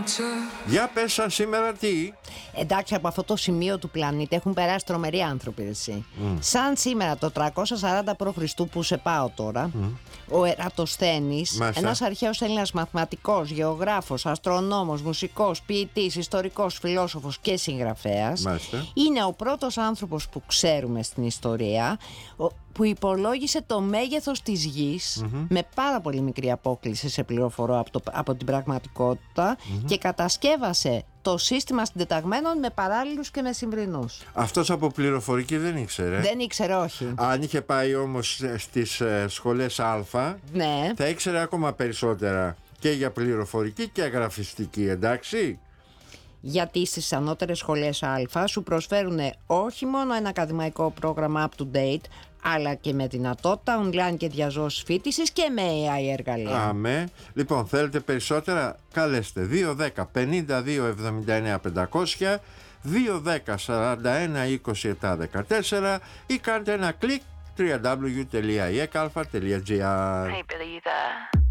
Για πες σαν σήμερα τι. Εντάξει, από αυτό το σημείο του πλανήτη έχουν περάσει τρομεροί άνθρωποι, εσύ. Σαν σήμερα το 340 π.Χ. που σε πάω τώρα, ο Ερατοσθένης, ένας αρχαίος Έλληνας μαθηματικός, γεωγράφος, αστρονόμος, μουσικός, ποιητής, ιστορικός, φιλόσοφος και συγγραφέας, είναι ο πρώτος άνθρωπος που ξέρουμε στην ιστορία που υπολόγισε το μέγεθος της γης με πάρα πολύ μικρή απόκλιση σε πληροφορώ από την πραγματικότητα και κατασκεύασε το σύστημα συντεταγμένων με παράλληλους και με συμβρινούς. Αυτός από πληροφορική δεν ήξερε. Δεν ήξερε, όχι. Αν είχε πάει όμως στις σχολές Α, ναι, θα ήξερε ακόμα περισσότερα και για πληροφορική και γραφιστική, εντάξει. Γιατί στις ανώτερες σχολές Α σου προσφέρουν όχι μόνο ένα ακαδημαϊκό πρόγραμμα up to date, αλλά και με δυνατότητα online και διαζώσης φοιτησης και με AI εργαλεία. Αμέ. Λοιπόν, θέλετε περισσότερα? Καλέστε 210 52 79 500, 210 41 27 14 ή κάντε ένα κλικ www.ekalfa.gr.